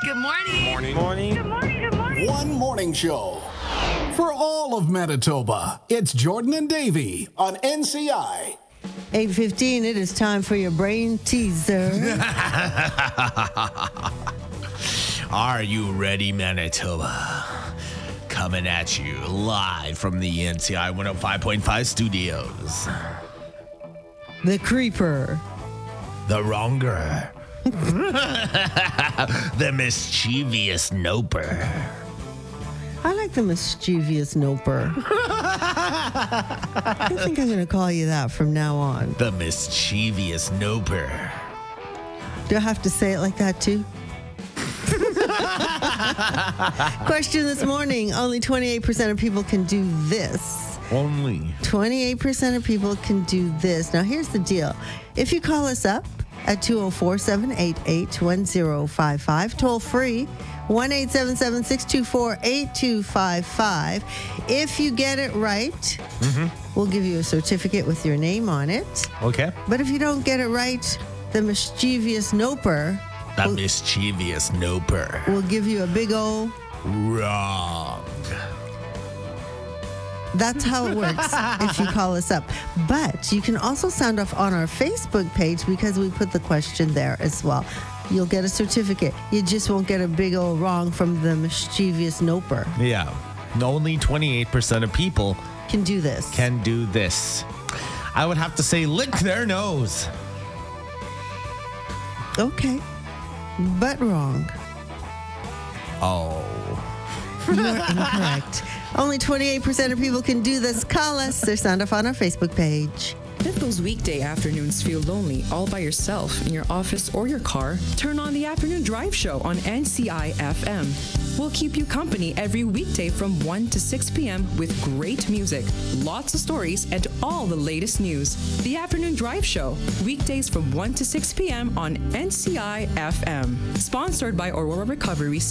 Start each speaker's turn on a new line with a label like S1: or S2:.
S1: Good morning.
S2: Morning.
S3: Morning.
S1: Good morning. Good morning.
S4: One morning show for all of Manitoba. It's Jordan and Davey on NCI.
S5: 8:15, it is time for your brain teaser.
S2: Are you ready, Manitoba? Coming at you live from the NCI 105.5 studios.
S5: The Creeper.
S2: The Wronger. The Mischievous Noper.
S5: I like the mischievous noper. I think I'm going to call you that from now on.
S2: The Mischievous Noper.
S5: Do I have to say it like that too? Question this morning. Only 28% of people can do this.
S2: Only.
S5: 28% of people can do this. Now, here's the deal. If you call us up at 204-788-1055, toll free, 1-877-624-8255. If you get it right, we'll give you a certificate with your name on it.
S2: Okay.
S5: But if you don't get it right, the mischievous noper
S2: The Mischievous Noper.
S5: will give you a big old...
S2: Wrong.
S5: That's how it works if you call us up. But you can also sound off on our Facebook page because we put the question there as well. You'll get a certificate. You just won't get a big old wrong from the mischievous noper.
S2: Yeah. Only 28% of people
S5: Can do this.
S2: can do this. I would have to say lick their nose.
S5: Okay. But wrong.
S2: Oh.
S5: You are incorrect. Only 28% of people can do this. Call us or sound off on our Facebook page.
S6: If those weekday afternoons feel lonely all by yourself in your office or your car, turn on the Afternoon Drive Show on NCI FM. We'll keep you company every weekday from 1 to 6 p.m. with great music, lots of stories, and all the latest news. The Afternoon Drive Show, weekdays from 1 to 6 p.m. on NCI FM. Sponsored by Aurora Recovery